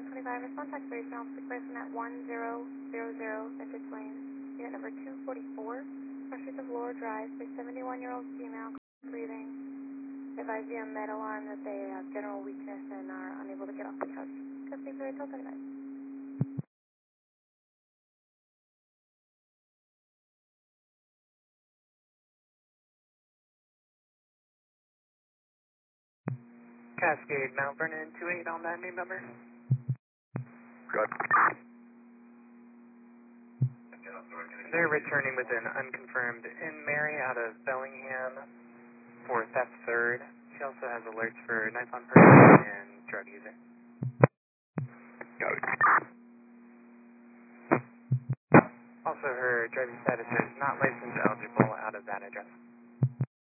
25, respond to exploration officer person at 1000 Vintage Lane, unit number 244, Street of Laura Drive, for 71-year-old female, breathing. Advise via med alarm that they have general weakness and are unable to get off the couch. Just be very told that. Cascade, Mount Vernon, 28 on that name number. Good. They're returning with an unconfirmed in Mary out of Bellingham for theft third. She also has alerts for knife on person.